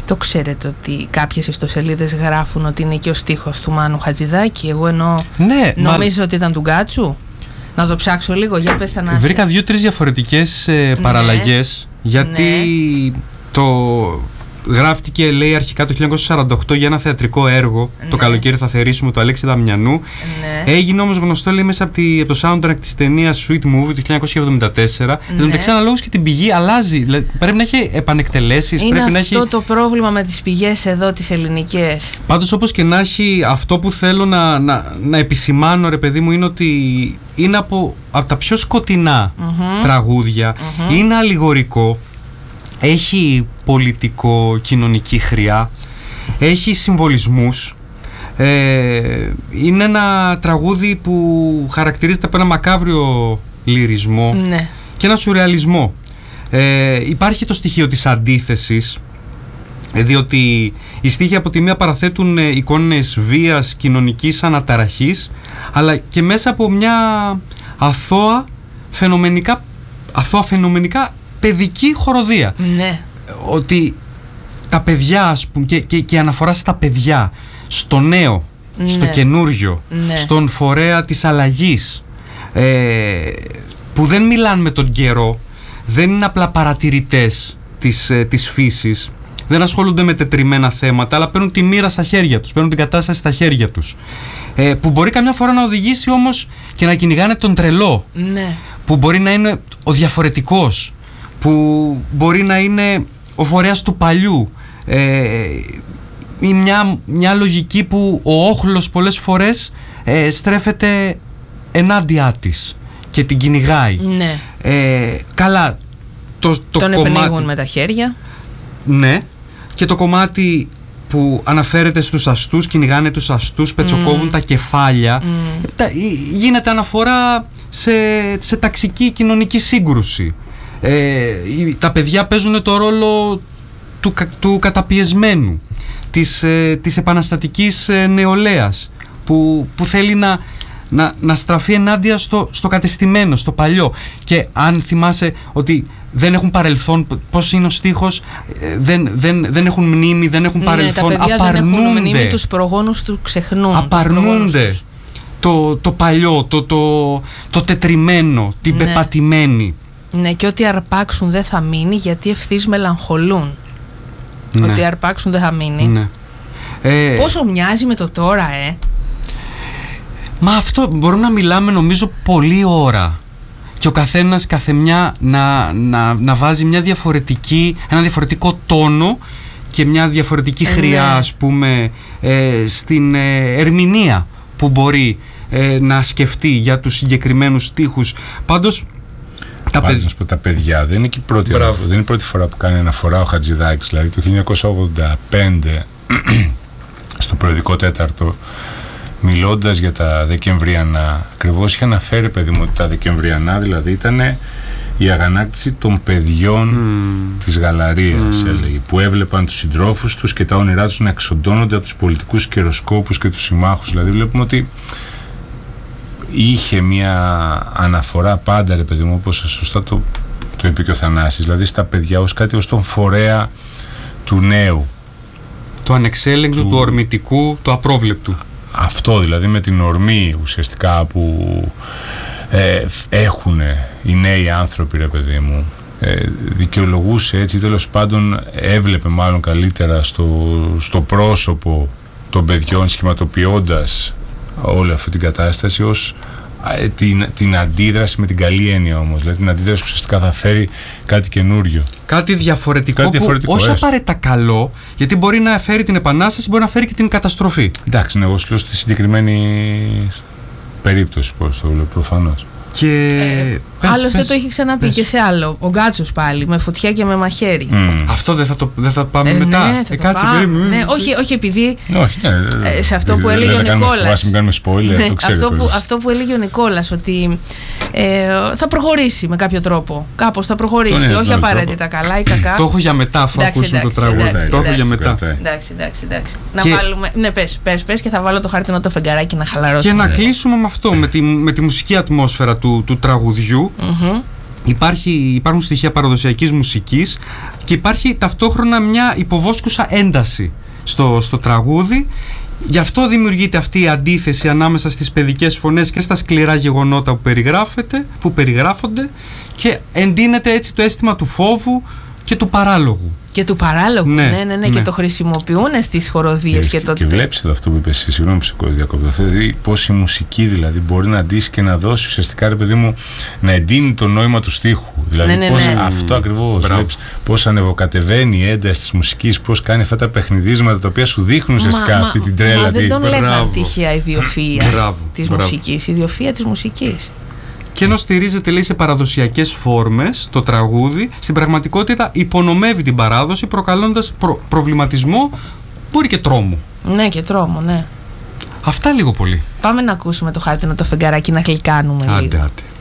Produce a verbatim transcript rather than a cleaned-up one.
Το ξέρετε ότι κάποιες ιστοσελίδες γράφουν ότι είναι και ο στίχος του Μάνου Χατζηδάκη? Εγώ εννοώ, ναι, νομίζω μα... ότι ήταν του Γκάτσου. Να το ψάξω λίγο, για πες Θανάση. Βρήκα δύο-τρεις διαφορετικές ε, παραλλαγές, ναι, γιατί ναι. το γράφτηκε, λέει, αρχικά το χίλια εννιακόσια σαράντα οκτώ για ένα θεατρικό έργο, ναι. Το καλοκαίρι θα θερήσουμε, του Αλέξη Δαμιανού. Ναι. Έγινε όμως γνωστό, λέει, μέσα από, τη, από το soundtrack της ταινίας Sweet Movie του χίλια εννιακόσια εβδομήντα τέσσερα. Ναι. Εν τω μεταξύ, αναλόγως και την πηγή αλλάζει. Δηλαδή, πρέπει να έχει επανεκτελέσεις. Είναι πρέπει αυτό να έχει... το πρόβλημα με τις πηγές εδώ, τις ελληνικές. Πάντως, όπως και να έχει, αυτό που θέλω να, να, να επισημάνω, ρε παιδί μου, είναι ότι είναι από, από τα πιο σκοτεινά mm-hmm. τραγούδια. Mm-hmm. Είναι αλληγορικό. Έχει πολιτικο-κοινωνική χρειά, έχει συμβολισμούς, ε, είναι ένα τραγούδι που χαρακτηρίζεται από ένα μακάβριο λυρισμό, ναι. και ένα σουρεαλισμό. Ε, υπάρχει το στοιχείο της αντίθεσης, διότι οι στίχοι από τη μία παραθέτουν εικόνες βίας, κοινωνικής αναταραχής, αλλά και μέσα από μια αθώα φαινομενικά, αθώα φαινομενικά παιδική χοροδία. Ναι. Ότι τα παιδιά, ας πούμε, και, και, και αναφορά στα παιδιά, στο νέο, ναι. στο καινούριο, ναι. στον φορέα της αλλαγής, ε, που δεν μιλάνε με τον καιρό, δεν είναι απλά παρατηρητές της, ε, της φύσης, δεν ασχολούνται με τετριμμένα θέματα, αλλά παίρνουν τη μοίρα στα χέρια τους, παίρνουν την κατάσταση στα χέρια τους, ε, που μπορεί καμιά φορά να οδηγήσει όμως και να κυνηγάνε τον τρελό, ναι. που μπορεί να είναι ο διαφορετικός, που μπορεί να είναι ο φορέας του παλιού, ε, ή μια, μια λογική που ο όχλος πολλές φορές ε, στρέφεται ενάντια της και την κυνηγάει. Ναι. Ε, καλά, το, το τον κομμάτι, επενίγουν με τα χέρια. Ναι, και το κομμάτι που αναφέρεται στους αστούς, κυνηγάνε τους αστούς, πετσοκόβουν mm. τα κεφάλια, mm. τα, γίνεται αναφορά σε, σε ταξική κοινωνική σύγκρουση. Ε, τα παιδιά παίζουν το ρόλο του, του καταπιεσμένου, της, ε, της επαναστατικής ε, νεολαίας, που, που θέλει να, να, να στραφεί ενάντια στο, στο κατεστημένο, στο παλιό. Και αν θυμάσαι ότι δεν έχουν παρελθόν, πώς είναι ο στίχος, ε, δεν, δεν, δεν έχουν μνήμη, δεν έχουν παρελθόν, ναι, τα παιδιά απαρνούνται. Δεν έχουν μνήμη, τους προγόνους του ξεχνούν. Απαρνούνται το, το παλιό, το, το, το τετριμένο, την ναι. πεπατημένη. Ναι, και ότι αρπάξουν δεν θα μείνει, γιατί ευθύς μελαγχολούν. Ναι. Ότι αρπάξουν δεν θα μείνει. Ναι. Ε, Πόσο μοιάζει με το τώρα, ε! Μα αυτό μπορούμε να μιλάμε, νομίζω, πολλή ώρα. Και ο καθένας, καθεμιά, να, να, να βάζει μια διαφορετική, ένα διαφορετικό τόνο και μια διαφορετική ε, χρειά, ναι. ας πούμε, ε, στην ε, ερμηνεία που μπορεί ε, να σκεφτεί για τους συγκεκριμένους στίχους. Πάντως, Τα, παιδ... πω, τα παιδιά δεν είναι και η πρώτη, δεν είναι η πρώτη φορά που κάνει αναφορά ο Χατζηδάκης. Δηλαδή το χίλια εννιακόσια ογδόντα πέντε στο περιοδικό τέταρτο, μιλώντας για τα Δεκεμβριανά, ακριβώς είχε αναφέρει, παιδί μου, ότι τα Δεκεμβριανά δηλαδή ήταν η αγανάκτηση των παιδιών mm. της Γαλαρίας, mm. έλεγε, που έβλεπαν τους συντρόφους τους και τα όνειρά τους να εξοντώνονται από τους πολιτικούς καιροσκόπους και τους συμμάχους. Δηλαδή βλέπουμε ότι είχε μια αναφορά πάντα, ρε παιδί μου, όπως σωστά το, το είπε και ο Θανάσης, δηλαδή στα παιδιά ως κάτι, ως τον φορέα του νέου, του ανεξέλεγκτου, του, του ορμητικού, του απρόβλεπτου. Αυτό δηλαδή, με την ορμή ουσιαστικά που ε, έχουν οι νέοι άνθρωποι, ρε παιδί μου, ε, δικαιολογούσε έτσι, τέλος πάντων έβλεπε μάλλον καλύτερα στο, στο πρόσωπο των παιδιών, σχηματοποιώντας όλη αυτή την κατάσταση ως ε, την, την αντίδραση, με την καλή έννοια όμως, δηλαδή την αντίδραση που ουσιαστικά θα φέρει κάτι καινούριο, κάτι διαφορετικό, κάτι διαφορετικό που όχι απαραίτητα καλό, γιατί μπορεί να φέρει την επανάσταση, μπορεί να φέρει και την καταστροφή. Εντάξει, ναι, εγώ σου λέω στη συγκεκριμένη περίπτωση, πώς το λέω, προφανώς. Και ε, πες, άλλωστε πες, το έχει ξαναπεί πες. Και σε άλλο. Ο Γκάτσος πάλι, με φωτιά και με μαχαίρι. Mm. Αυτό δεν θα το δεν θα πάμε ε, μετά. Ναι, θα ε, το κάτσε, πάμε. περίμενε. Ναι, όχι, όχι επειδή. Όχι, ναι, ε, σε αυτό δε, που δε, έλεγε δε, ο Νικόλας. Μην κάνουμε spoiler, ναι, το ξέρω, αυτό, που, αυτό που έλεγε ο Νικόλας, ότι ε, θα προχωρήσει με κάποιο τρόπο. Κάπως θα προχωρήσει. Ναι, όχι απαραίτητα τρόπο. Καλά ή κακά. Το έχω για μετά, αφού ακούσουμε το τραγούδι. Το έχω για μετά. Εντάξει, εντάξει, εντάξει. Να βάλουμε. Ναι, πες, πες και θα βάλω το χάρτινο το φεγγαράκι να χαλαρώσουμε. Και να κλείσουμε με αυτό, με τη μουσική ατμόσφαιρα του τραγουδιού. Mm-hmm. υπάρχει, υπάρχουν στοιχεία παραδοσιακής μουσικής και υπάρχει ταυτόχρονα μια υποβόσκουσα ένταση στο, στο τραγούδι. Γι' αυτό δημιουργείται αυτή η αντίθεση ανάμεσα στις παιδικές φωνές και στα σκληρά γεγονότα που, περιγράφεται, που περιγράφονται, και εντείνεται έτσι το αίσθημα του φόβου και του παράλογου. Και του παράλογου, ναι, ναι, ναι, ναι. Και το χρησιμοποιούν στις χοροδίες. Και, και, το... και βλέπεις εδώ αυτό που είπες εσύ, συγγνώμη που σε διακόπτω, δηλαδή πώς η μουσική δηλαδή μπορεί να αντίσει και να δώσει ουσιαστικά, ρε παιδί μου, να εντείνει το νόημα του στίχου. Δηλαδή, ναι, ναι, πώς, ναι. αυτό ακριβώς, βλέπεις πώς ανεβοκατεβαίνει η ένταση της μουσικής, πώς κάνει αυτά τα παιχνιδίσματα τα οποία σου δείχνουν ουσιαστικά μα, αυτή την τρέλα. Μα δεν τον λέγανε τυχαία ιδιοφυΐα της μουσικής, ιδιοφυΐα της μουσικής. Και ενώ στηρίζεται, λέει, σε παραδοσιακές φόρμες το τραγούδι, στην πραγματικότητα υπονομεύει την παράδοση, προκαλώντας προ- προβληματισμό, μπορεί και τρόμο. Ναι, και τρόμο, ναι. Αυτά λίγο πολύ. Πάμε να ακούσουμε το χάρτινο το φεγγαράκι, να γλυκάνουμε άντε, λίγο. Άντε.